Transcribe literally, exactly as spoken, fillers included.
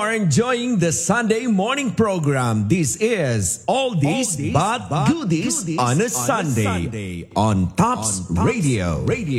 are enjoying the Sunday morning program. This is All These But Goodies on a Sunday on Tops Radio. Radio.